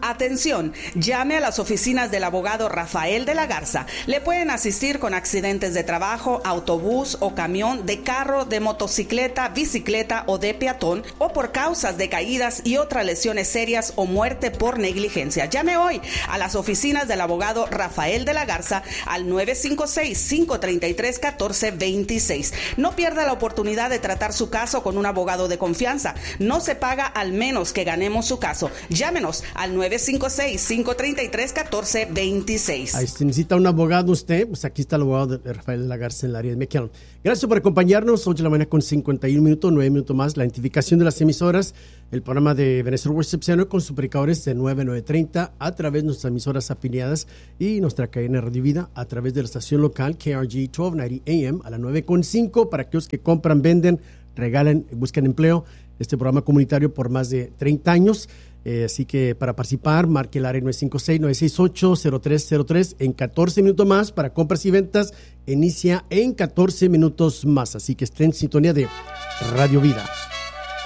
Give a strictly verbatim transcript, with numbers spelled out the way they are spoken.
Atención, llame a las oficinas del abogado Rafael de la Garza. Le pueden asistir con accidentes de trabajo, autobús o camión, de carro, de motocicleta, bicicleta o de peatón, o por causas de caídas y otras lesiones serias o muerte por negligencia. Llame hoy a las oficinas del abogado Rafael de la Garza al nueve cinco seis, cinco tres tres, uno cuatro dos seis. No pierda la oportunidad de tratar su caso con un abogado de confianza. No se paga al menos que ganemos su caso. Llámenos al nueve cinco seis, cinco tres tres, uno cuatro dos seis. Ahí, si necesita un abogado usted, pues aquí está el abogado de Rafael de la Garza en el área de McAllen. Gracias por acompañarnos. ocho de la mañana con cincuenta y un minutos, nueve minutos más. La identificación de las emisoras, el programa de Venezuela Worship Center con sus predicadores de nueve a nueve treinta a través de nuestras emisoras afiliadas y nuestra cadena Radio Vida a través de la estación local K R G doce noventa A M a las nueve con cinco para aquellos que compran, venden, regalan, buscan empleo. Este programa comunitario por más de treinta años. Eh, así que para participar, marque el área nueve cinco seis, nueve seis ocho, cero tres cero tres en catorce minutos más. Para compras y ventas, inicia en catorce minutos más. Así que estén en sintonía de Radio Vida.